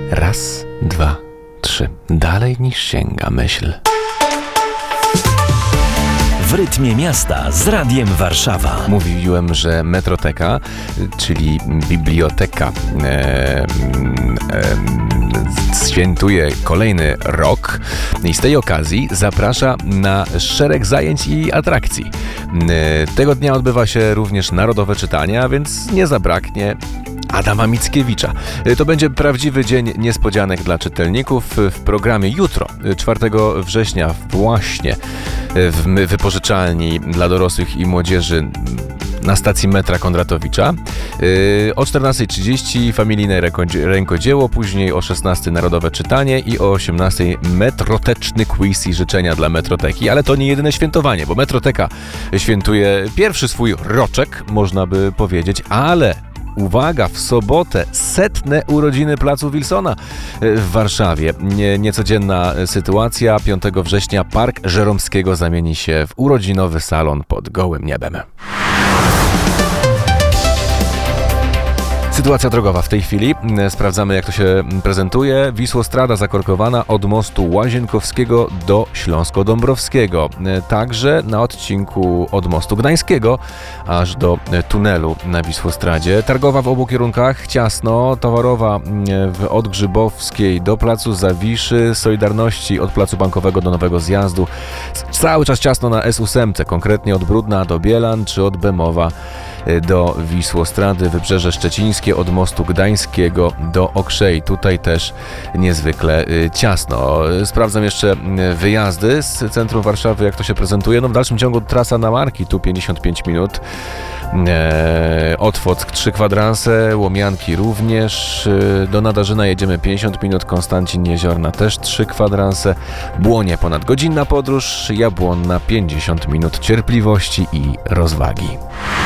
Raz, dwa, trzy. Dalej niż sięga myśl. W rytmie miasta z Radiem Warszawa. Mówiłem, że Metroteka, czyli biblioteka, świętuje kolejny rok i z tej okazji zaprasza na szereg zajęć i atrakcji. Tego dnia odbywa się również narodowe czytanie, a więc nie zabraknie Adama Mickiewicza. To będzie prawdziwy dzień niespodzianek dla czytelników. W programie jutro, 4 września, właśnie w wypożyczalni dla dorosłych i młodzieży na stacji metra Kondratowicza. O 14:30 familijne rękodzieło, później o 16:00 narodowe czytanie i o 18:00 metroteczny quiz i życzenia dla Metroteki. Ale to nie jedyne świętowanie, bo Metroteka świętuje pierwszy swój roczek, można by powiedzieć, ale uwaga, w sobotę 100. urodziny Placu Wilsona w Warszawie. Niecodzienna sytuacja. 5 września Park Żeromskiego zamieni się w urodzinowy salon pod gołym niebem. Sytuacja drogowa w tej chwili. Sprawdzamy, jak to się prezentuje. Wisłostrada zakorkowana od mostu Łazienkowskiego do Śląsko-Dąbrowskiego. Także na odcinku od mostu Gdańskiego aż do tunelu na Wisłostradzie. Targowa w obu kierunkach ciasno. Towarowa od Grzybowskiej do Placu Zawiszy. Solidarności od Placu Bankowego do Nowego Zjazdu. Cały czas ciasno na S8, konkretnie od Brudna do Bielan czy od Bemowa do Wisłostrady, Wybrzeże Szczecińskie od mostu Gdańskiego do Okrzei. Tutaj też niezwykle ciasno. Sprawdzam jeszcze wyjazdy z centrum Warszawy, jak to się prezentuje. No w dalszym ciągu trasa na Marki, tu 55 minut. Otwock 3 kwadranse, Łomianki również. Do Nadarzyna jedziemy 50 minut, Konstancin Jeziorna też 3 kwadranse. Błonie ponad godzinna podróż, Jabłonna 50 minut cierpliwości i rozwagi.